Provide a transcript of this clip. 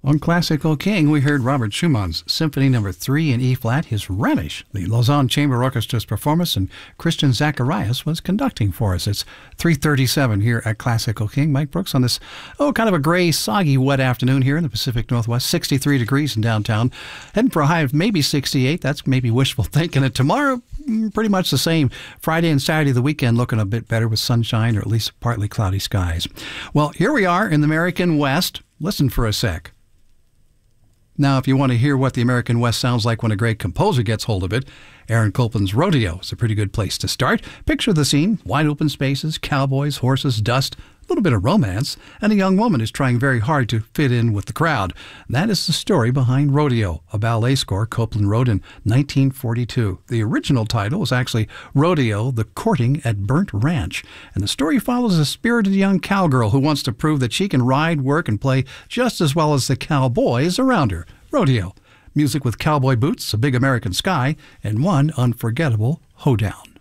On Classical King, we heard Robert Schumann's Symphony No. 3 in E-flat, his Radish, the Lausanne Chamber Orchestra's performance, and Christian Zacharias was conducting for us. It's 3:37 here at Classical King. Mike Brooks on this, kind of a gray, soggy, wet afternoon here in the Pacific Northwest. 63 degrees in downtown. Heading for a high of maybe 68. That's maybe wishful thinking. And tomorrow, pretty much the same. Friday and Saturday, the weekend, looking a bit better with sunshine or at least partly cloudy skies. Well, here we are in the American West. Listen for a sec. Now, if you want to hear what the American West sounds like when a great composer gets hold of it, Aaron Copland's Rodeo is a pretty good place to start. Picture the scene: wide open spaces, cowboys, horses, dust, a little bit of romance, and a young woman is trying very hard to fit in with the crowd. That is the story behind Rodeo, a ballet score Copland wrote in 1942. The original title was actually Rodeo, the Courting at Burnt Ranch, and the story follows a spirited young cowgirl who wants to prove that she can ride, work, and play just as well as the cowboys around her. Rodeo, music with cowboy boots, a big American sky, and one unforgettable hoedown.